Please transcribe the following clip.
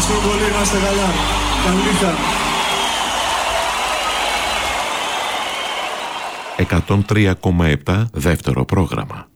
Ευχαριστούμε πολύ, να είστε καλά. Καλή νύχτα. 103,7 δεύτερο πρόγραμμα.